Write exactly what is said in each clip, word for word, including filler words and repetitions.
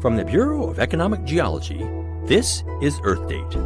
From the Bureau of Economic Geology, this is Earth Date.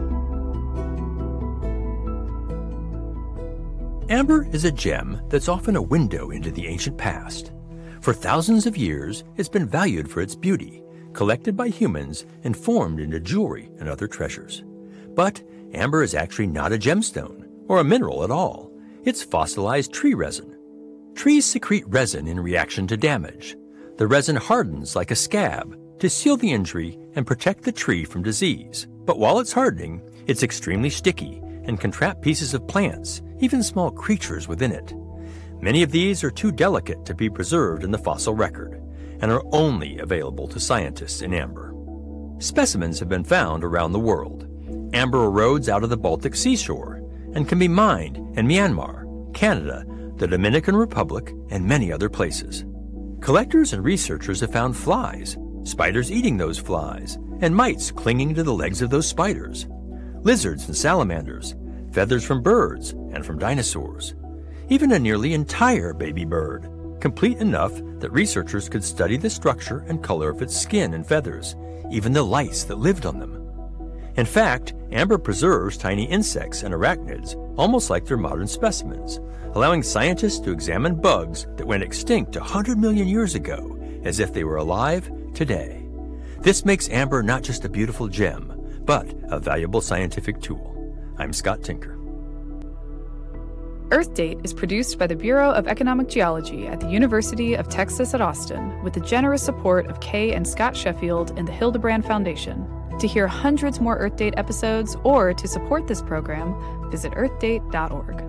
Amber is a gem that's often a window into the ancient past. For thousands of years, it's been valued for its beauty, collected by humans and formed into jewelry and other treasures. But amber is actually not a gemstone or a mineral at all. It's fossilized tree resin. Trees secrete resin in reaction to damage. The resin hardens like a scab to seal the injury and protect the tree from disease. But while it's hardening, it's extremely sticky and can trap pieces of plants, even small creatures within it. Many of these are too delicate to be preserved in the fossil record and are only available to scientists in amber. Specimens have been found around the world. Amber erodes out of the Baltic seashore and can be mined in Myanmar, Canada, the Dominican Republic, and many other places. Collectors and researchers have found flies, spiders eating those flies, and mites clinging to the legs of those spiders, lizards and salamanders, feathers from birds and from dinosaurs, even a nearly entire baby bird, complete enough that researchers could study the structure and color of its skin and feathers, even the lice that lived on them. In fact, amber preserves tiny insects and arachnids almost like their modern specimens, allowing scientists to examine bugs that went extinct one hundred million years ago as if they were alive today. This makes amber not just a beautiful gem, but a valuable scientific tool. I'm Scott Tinker. Earth Date is produced by the Bureau of Economic Geology at the University of Texas at Austin with the generous support of Kay and Scott Sheffield and the Hildebrand Foundation. To hear hundreds more Earth Date episodes or to support this program, visit earth date dot org.